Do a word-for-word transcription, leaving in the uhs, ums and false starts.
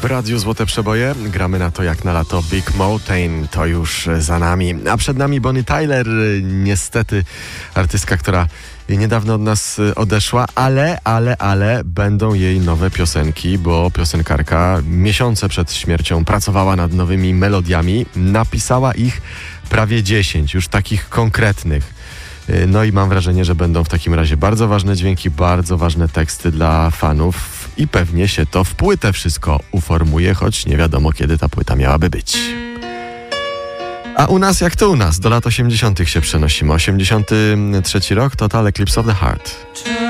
Radiu Złote Przeboje. Gramy na to jak na lato. Big Mountain to już za nami. A przed nami Bonnie Tyler, niestety artystka, która niedawno od nas odeszła, ale, ale, ale będą jej nowe piosenki, bo piosenkarka miesiące przed śmiercią pracowała nad nowymi melodiami. Napisała ich prawie dziesięć, już takich konkretnych. No i mam wrażenie, że będą w takim razie bardzo ważne dźwięki, bardzo ważne teksty dla fanów i pewnie się to w płytę wszystko uformuje, choć nie wiadomo, kiedy ta płyta miałaby być. A u nas jak to u nas? Do lat osiemdziesiątych się przenosimy. osiemdziesiąty trzeci rok, Total Eclipse of the Heart.